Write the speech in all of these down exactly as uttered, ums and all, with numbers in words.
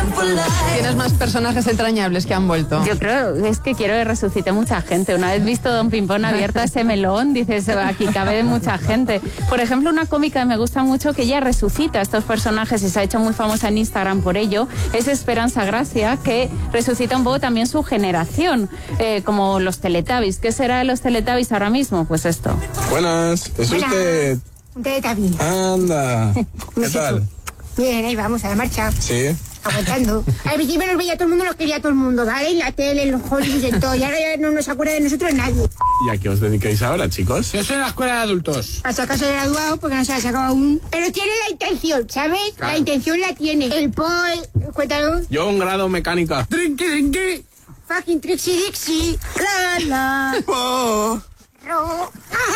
¿Tienes más personajes entrañables que han vuelto? Yo creo, es que quiero que resucite mucha gente. Una vez visto Don Pimpón abierta ese melón, dices, aquí cabe mucha gente. Por ejemplo, una cómica que me gusta mucho, que ella resucita a estos personajes y se ha hecho muy famosa en Instagram por ello, es Esperanza Gracia, que resucita un poco también su generación, eh, como los Teletubbies. ¿Qué será de los Teletubbies ahora mismo? Pues esto. Buenas, ¿es usted? Un Teletubby. Anda, ¿qué tal? Bien, ahí vamos, a la marcha. Sí. Aguantando. Al principio nos veía todo el mundo, nos quería todo el mundo, ¿vale? En la tele, en los Hollywood, en todo. Y ahora ya no nos acuerda de nosotros nadie. ¿Y a qué os dedicáis ahora, chicos? Yo soy en la escuela de adultos. A sacarse de graduado porque no se ha sacado aún. Pero tiene la intención, ¿sabes? Claro. La intención la tiene. El Paul, cuéntalo. Yo un grado mecánica. Trinqui, trinqui. Fucking Trixie Dixie. La, la. Oh. Ro.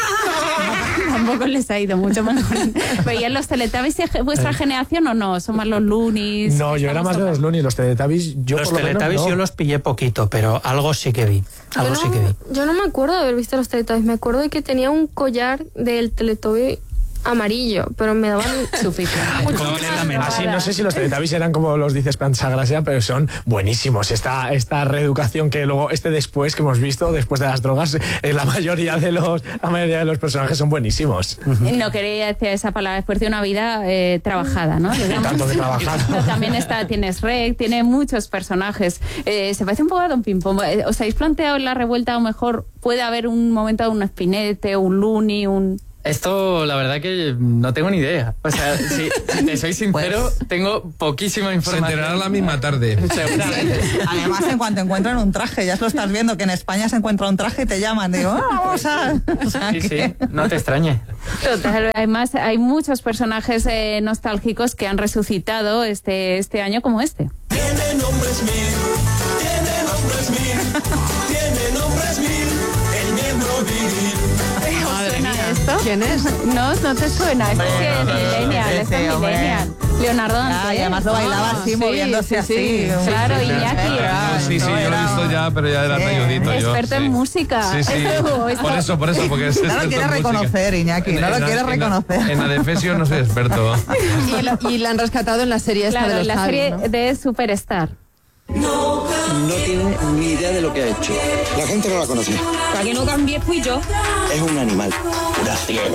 Tampoco les ha ido mucho mejor. ¿Veían los Teletubbies de vuestra generación o no? ¿Son más los Loonies? No, yo era más de los Loonies, los Teletubbies. Yo los por lo Teletubbies menos, no. yo los pillé poquito, pero algo sí que vi. Algo yo, sí no, que vi. yo no me acuerdo de haber visto los Teletubbies. Me acuerdo de que tenía un collar del Teletubby amarillo, pero me daban suficiente. Así no sé si los Teletubbies eran como los dice Esperanza Gracia, pero son buenísimos. Esta, esta reeducación que luego, este después que hemos visto, después de las drogas, eh, la mayoría de los la mayoría de los personajes son buenísimos. No quería decir esa palabra, después de una vida eh, trabajada, ¿no? Digamos. Tanto de trabajada. No, también está, tienes Rec, tiene muchos personajes. Eh, se parece un poco a Don Pimpón. ¿Os habéis planteado en la revuelta, a lo mejor puede haber un momento de un Espinete, un Looney, un... Esto, la verdad que no tengo ni idea. O sea, si, si te soy sincero, pues, tengo poquísima información. Se enterará la misma tarde. Seguramente. Además, en cuanto encuentran un traje, ya lo estás viendo, que en España se encuentra un traje y te llaman. Digo, oh, vamos a... O sea, sí, que... sí, no te extrañe. Total, además, hay muchos personajes eh, nostálgicos que han resucitado este, este año como este. Tiene nombres mil, tiene nombres mil, tiene nombres mil, el miembro viril. ¿Esto? ¿Quién es? No, no te suena. Esto es que es millennial, esto es millennial. Leonardo Dante. Y además lo bailaba así, sí, moviéndose sí, sí, así. claro, Sí, Iñaki. Sí, sí, yo lo he visto ya, pero ya era talludito yo. Experto sí. en música. Sí, sí. Por eso, por eso, porque es No lo experto quiere en música. reconocer, Iñaki, no lo En- quiere en- reconocer. En Adefesio no soy experto. Y, lo- y la han rescatado en la serie esta Claro, de los la Javi, serie ¿no? de Superstar. No tiene ni idea de lo que ha hecho. La gente no la conoce. Para que no cambie fui yo. Es un animal, una fiera.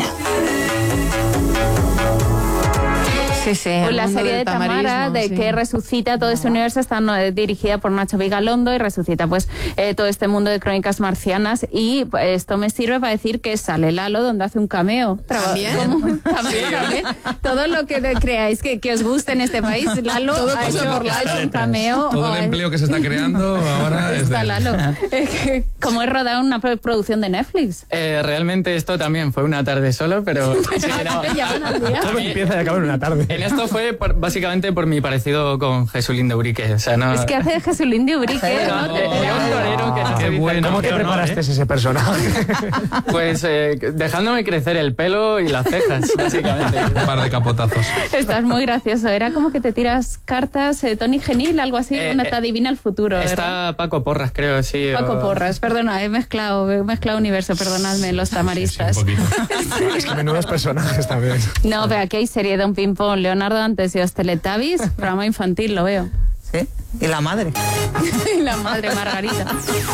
Sí, sí. Pues el la mundo serie del de Tamara, tamarismo, de sí. que resucita todo este universo, está eh, dirigida por Nacho Vigalondo y resucita pues eh, todo este mundo de crónicas marcianas. Y pues, esto me sirve para decir que sale Lalo, donde hace un cameo. Traba- ¿También? ¿Cómo? También, también. Todo lo que creáis que, que os guste en este país, Lalo Todo ha pasa hecho, por ha hecho un cameo. Todo o el es- empleo que se está creando ahora es Está de... Lalo. Es que, como he rodado una pro- producción de Netflix. Eh, realmente esto también fue una tarde solo, pero... sí, no. Te llaman al día. Todo empieza y acaba en una tarde. En esto fue por- básicamente por mi parecido con Jesulín de Urique. O sea, no... Es que hace de Jesulín de Urique, No, ¿no? de- de un torero que no Qué se dice bueno. el ¿Cómo te nombre, preparaste ¿no, eh? ese personaje? Pues eh, dejándome crecer el pelo y las cejas, básicamente. Un par de capotazos. Estás muy gracioso. Era como que te tiras cartas, eh, Tony Genil, algo así, Eh, cuando eh, te adivina el futuro, ¿verdad? Está Paco Porras, creo, sí. Paco o- Porras, perdona, he mezclado, he mezclado universo, perdonadme, los tamaristas. Un poquito. Es que menudos personajes también. No, pero aquí hay serie Don Pimpón, Leonardo Dantes y los Teletubbies, programa infantil, lo veo. Sí, y la madre. Y la madre Margarita.